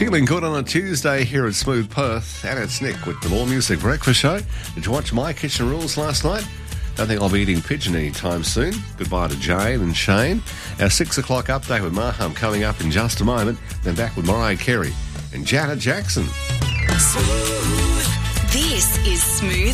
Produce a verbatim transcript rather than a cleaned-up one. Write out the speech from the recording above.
Feeling good on a Tuesday here at Smooth Perth, and it's Nick with the More Music Breakfast Show. Did you watch My Kitchen Rules last night? Don't think I'll be eating pigeon anytime soon. Goodbye to Jane and Shane. Our six o'clock update with Maham coming up in just a moment. Then back with Mariah Carey and Janet Jackson. Smooth. This is Smooth